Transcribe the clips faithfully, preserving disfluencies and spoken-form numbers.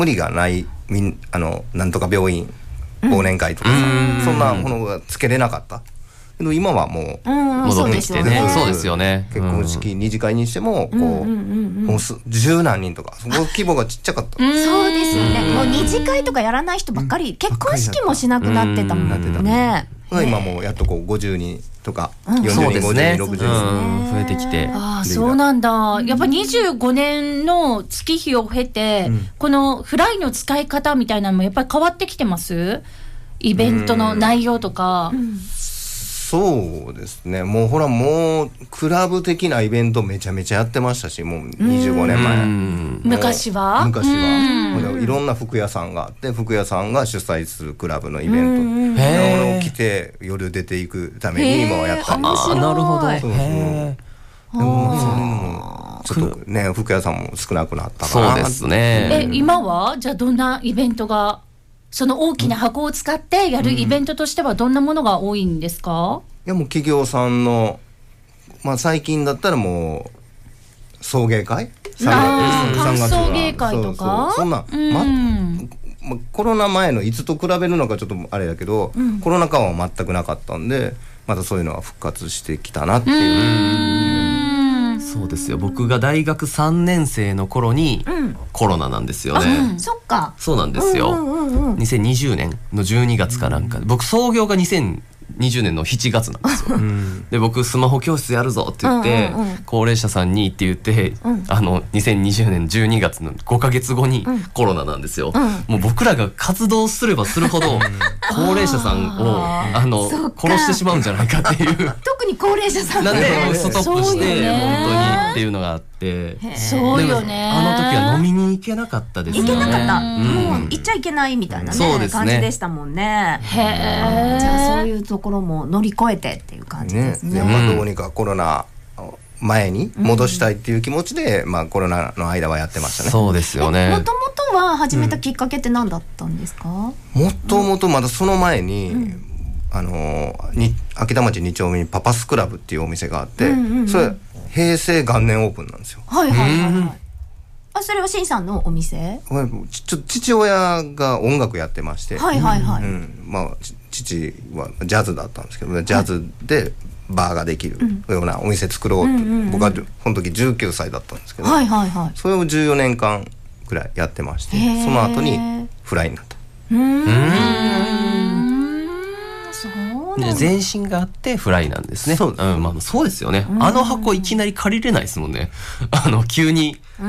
無理がないみんあのなんとか病院忘年会とかさ、うん、そんなものがつけれなかったけど今はもう戻ってきてね、そうですよね。 結婚式二次会にしてもこう、もう十何人とかその規模がちっちゃかった。 そうですよね。もう二次会とかやらない人ばっかり、結婚式もしなくなってたもんね。 今もうやっとこうごじゅうにんとかよんじゅうにん、ごじゅうにん、ろくじゅうにん増えてきて、 ああそうなんだ。やっぱにじゅうごねんの月日を経て、このフライの使い方みたいなのもやっぱり変わってきてます？イベントの内容とか。 そうですね。もうほらもうクラブ的なイベントめちゃめちゃやってましたし、もうにじゅうごねんまえ。 昔は昔はいろんな服屋さんがあって、服屋さんが主催するクラブのイベントを着て夜出ていくために今はやったり。 あ、なるほど。 そうそう。でもそういうのもちょっとね、服屋さんも少なくなったかな。 そうですね。 え、今はじゃあどんなイベントが、その大きな箱を使ってやるイベントとしてはどんなものが多いんですか？ いやもう企業さんの、まあ、最近だったらもう送迎会、 歓送迎会とか、そうそうそんな、 うんまま、コロナ前のいつと比べるのかちょっとあれだけど、うん、コロナ禍は全くなかったんでまたそういうのは復活してきたなっていう。 うん、そうですよ。僕が大学さんねん生の頃にコロナなんですよね。 うん、そっか。 そうなんですよ、うんうんうん、にせんにじゅうねんのじゅうにがつかなんか、僕創業がにせんにじゅうねんのしちがつなんですよ、うん、で僕スマホ教室やるぞって言って、うんうんうん、高齢者さんにって言って、うん、あのにせんにじゅうねんじゅうにがつのごかげつごにコロナなんですよ、うん、もう僕らが活動すればするほど高齢者さんをあの殺してしまうんじゃないかっていう特に高齢者さんなんでストップして本当にっていうのがあって、 そうよね。 あの時は飲みに行けなかったですよね。 行けなかった、うん、もう行っちゃいけないみたいな、ねね、感じでしたもんね。へー、じゃあそういうところも乗り越えてっていう感じですね。 ね、まあ、どうにかコロナ前に戻したいっていう気持ちで、うん、まあ、コロナの間はやってましたね。 そうですよね。 もともとは始めたきっかけって何だったんですか？もともとまだその前に、うん、あのに秋田町に丁目にパパスクラブっていうお店があって、うんうんうん、それ平成元年オープンなんですよ。 はいはいはいはい。あ、それはしんさんのお店？ ちょ父親が音楽やってまして、 はいはいはい、 うん、まあ父はジャズだったんですけど、ジャズでバーができるようなお店作ろうって、うん、僕はその時じゅうきゅうさいだったんですけど、 はいはいはい、 それをじゅうよねんかんくらいやってまして、その後にフライになった。 うーん、うーん、 前身があってフライなんですね。そう、うん、まあ、そうですよね。あの箱いきなり借りれないですもんね。あの急に、うん、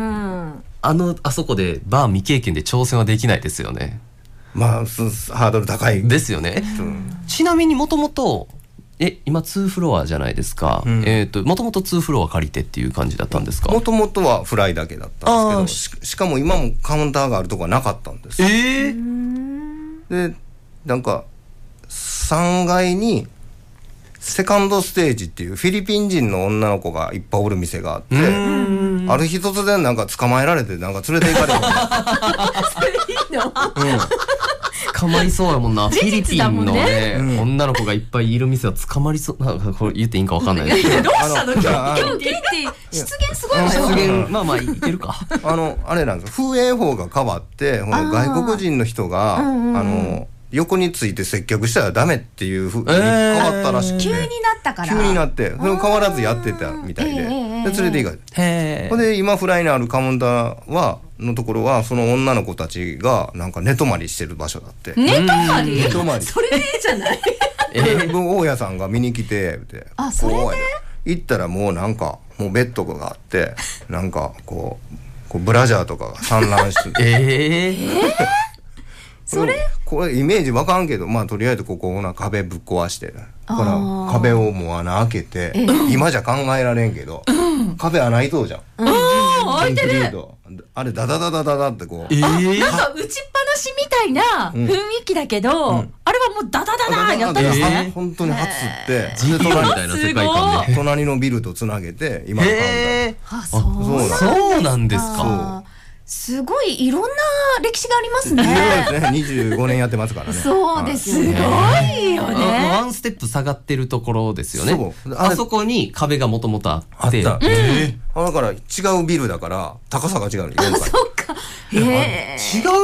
あのあそこでバー未経験で挑戦はできないですよね。 まあハードル高いですよね、うん、ちなみにもともとえ今にフロアじゃないですか、うん、えーともともとにフロア借りてっていう感じだったんですか？ もともとはフライだけだったんですけど、 し, しかも今もカウンターがあるとこはなかったんです。 えー、 でなんかさんがいにセカンドステージっていうフィリピン人の女の子がいっぱいおる店があって、ある日突然なんか捕まえられてなんか連れて行かれたそれいいの、うん、 捕まりそうやもんな。フィリピンのね、うん、女の子がいっぱいいる店は捕まりそう。なんかこれ言っていいんかわかんないですけど。 どうしたの今日今日ゲッティ出現すごいわよ。 出現まあまあいけるか。 あのあれなんですよ。風営法が変わってこの外国人の人があ、うんうん、あの横について接客したらダメっていうふうに変わったらしくて、 急になったから急になってそれ変わらずやってたみたいで、で連れて行かれて、へー、で今フライのあるカウンターはのところはその女の子たちがなんか寝泊まりしてる場所だって。 寝泊まり？ 寝泊まりそれでいいじゃない。 えー、大家さんが見に来てってあ、それで行ったらもうなんかもうベッドがあってなんかこう、こうブラジャーとかが散乱しててえー、えーそれこれイメージわかんけど、まあとりあえずここの壁ぶっ壊してから壁をもう穴開けて、今じゃ考えられんけど、うん、壁穴開いとうじゃん、 うん、開いてる。 あれダダダダダダってこう、 えー、なんか打ちっぱなしみたいな雰囲気だけど、うん、あれはもうダダダダやったんですね、 えー、本当に初ってジーティーみたいな世界観で隣のビルとつなげて今のカウンター、 えー、あ、そうそうなんですか。 すごいいろんな歴史がありますね。 そうですね。にじゅうごねんやってますからね。 そうですよね。すごいよね。 ワンステップ下がってるところですよね。そう。あ, あそこに壁がもともとあって。 あった。えー、だから違うビルだから高さが違うの。 あ、そっか。へえ。 違う